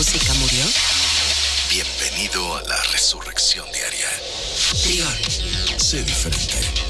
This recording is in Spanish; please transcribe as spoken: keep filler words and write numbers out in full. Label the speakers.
Speaker 1: música murió?
Speaker 2: Bienvenido a la resurrección diaria. Sé diferente.